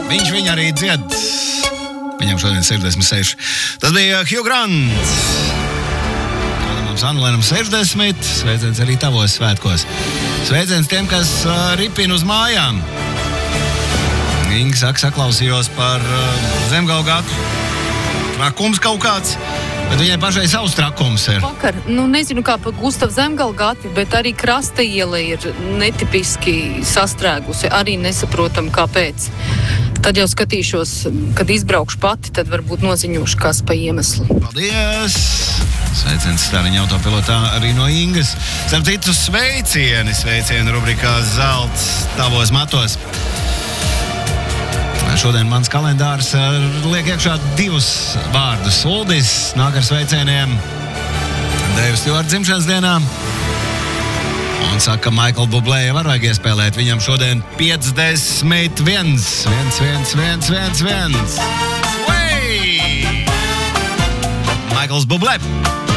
Viņš viņu arī dzied. Viņam šodien 66. Tas bija Hugh Grant. Mums Anulēnam 60. Sveiciens arī tavos svētkos. Sveiciens tiem, kas ripina uz mājām. Inga saka, saklausījos par Zemgalgatu. Trakums kaut kāds. Bet viņai pašai savs trakums ir. Vakar, nezinu kā pa Gustavu Zemgalgati, bet arī Krasta iela ir netipiski sastrēgusi. Arī nesaprotam, kāpēc. Tad jau skatīšos, kad izbraukšu pati, tad varbūt noziņošu, kas pa iemeslu. Paldies! Sveiciens Stariņa autopilotā arī no Ingas. Starp citu sveicieni rubrikā Zelts tavos matos. Šodien mans kalendārs liek iekšā 2 vārdus. Uldis nāk ar sveicieniem Deiva Stjorta dzimšanas dienā. Un saka, Michael Bublé var vajag iespēlēt. Viņam šodien 51. Michaels Bublé.